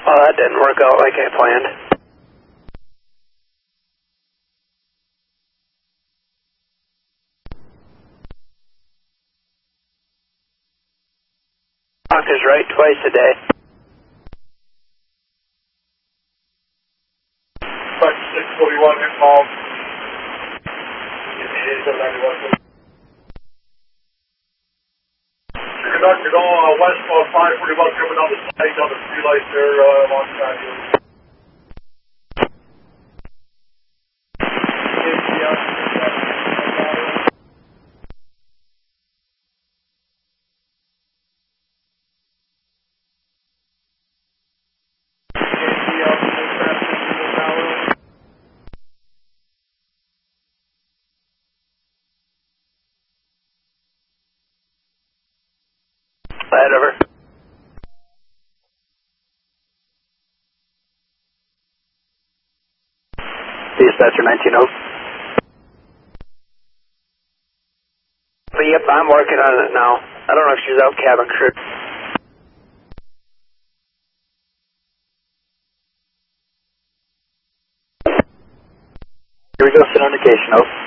Well, that didn't work out like I planned. Doctor's right twice a day. Flight 641 involved. Conductor, go westbound 541 coming down the side on the three lights there alongside you. Head over. Dispatcher 19-0. Yep, I'm working on it now. I don't know if she's out cabin crew. Here we go, send indication, out.